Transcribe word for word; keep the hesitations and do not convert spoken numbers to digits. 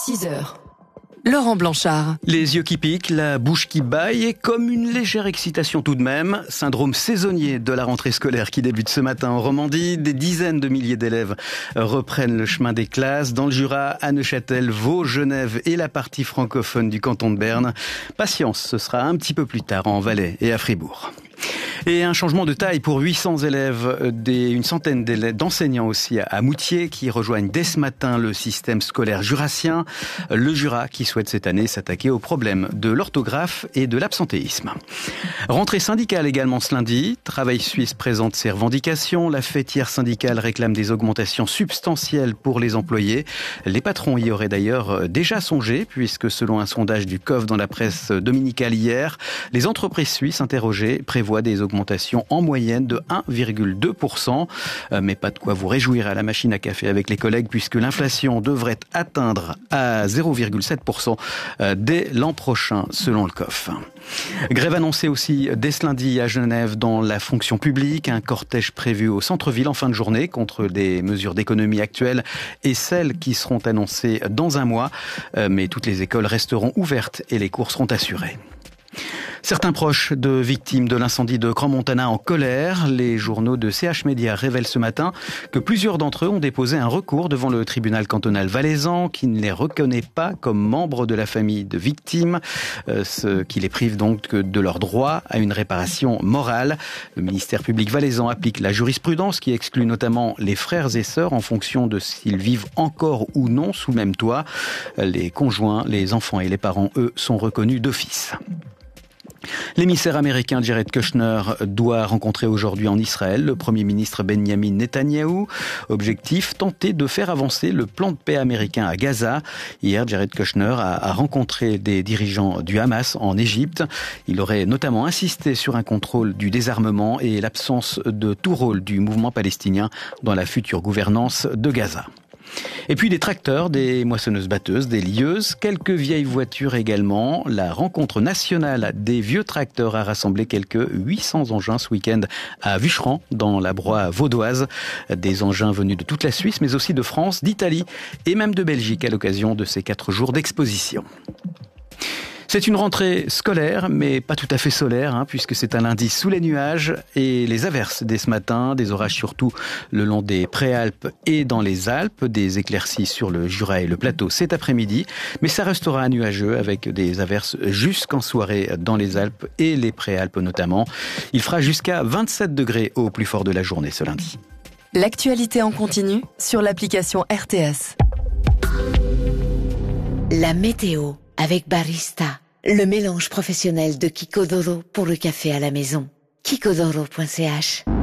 six heures. Laurent Blanchard. Les yeux qui piquent, la bouche qui bâille et comme une légère excitation tout de même. Syndrome saisonnier de la rentrée scolaire qui débute ce matin en Romandie. Des dizaines de milliers d'élèves reprennent le chemin des classes. Dans le Jura, à Neuchâtel, Vaud, Genève et la partie francophone du canton de Berne. Patience, ce sera un petit peu plus tard en Valais et à Fribourg. Et un changement de taille pour huit cents élèves, des, une centaine d'élèves, d'enseignants aussi à Moutier qui rejoignent dès ce matin le système scolaire jurassien. Le Jura qui souhaite cette année s'attaquer aux problèmes de l'orthographe et de l'absentéisme. Rentrée syndicale également ce lundi. Travail Suisse présente ses revendications. La fêtière syndicale réclame des augmentations substantielles pour les employés. Les patrons y auraient d'ailleurs déjà songé puisque selon un sondage du C O F dans la presse dominicale hier, les entreprises suisses interrogées prévoient des augmentations en moyenne de un virgule deux pour cent. Mais pas de quoi vous réjouir à la machine à café avec les collègues puisque l'inflation devrait atteindre à zéro virgule sept pour cent dès l'an prochain selon le C O F. Grève annoncée aussi dès ce lundi à Genève dans la fonction publique. Un cortège prévu au centre-ville en fin de journée contre des mesures d'économie actuelles et celles qui seront annoncées dans un mois. Mais toutes les écoles resteront ouvertes et les cours seront assurés. Certains proches de victimes de l'incendie de Crans-Montana en colère. Les journaux de C H Média révèlent ce matin que plusieurs d'entre eux ont déposé un recours devant le tribunal cantonal valaisan qui ne les reconnaît pas comme membres de la famille de victimes, ce qui les prive donc de leur droit à une réparation morale. Le ministère public valaisan applique la jurisprudence qui exclut notamment les frères et sœurs en fonction de s'ils vivent encore ou non sous le même toit. Les conjoints, les enfants et les parents, eux, sont reconnus d'office. L'émissaire américain Jared Kushner doit rencontrer aujourd'hui en Israël le Premier ministre Benjamin Netanyahou. Objectif, tenter de faire avancer le plan de paix américain à Gaza. Hier, Jared Kushner a, a rencontré des dirigeants du Hamas en Égypte. Il aurait notamment insisté sur un contrôle du désarmement et l'absence de tout rôle du mouvement palestinien dans la future gouvernance de Gaza. Et puis des tracteurs, des moissonneuses-batteuses, des lieuses, quelques vieilles voitures également. La rencontre nationale des vieux tracteurs a rassemblé quelques huit cents engins ce week-end à Vucheran, dans la Broye vaudoise. Des engins venus de toute la Suisse, mais aussi de France, d'Italie et même de Belgique à l'occasion de ces quatre jours d'exposition. C'est une rentrée scolaire, mais pas tout à fait solaire, hein, puisque c'est un lundi sous les nuages et les averses dès ce matin, des orages surtout le long des Préalpes et dans les Alpes, des éclaircies sur le Jura et le plateau cet après-midi, mais ça restera nuageux avec des averses jusqu'en soirée dans les Alpes et les Préalpes notamment. Il fera jusqu'à vingt-sept degrés au plus fort de la journée ce lundi. L'actualité en continu sur l'application R T S. La météo. Avec Barista, le mélange professionnel de Kikodoro pour le café à la maison. kikodoro point c h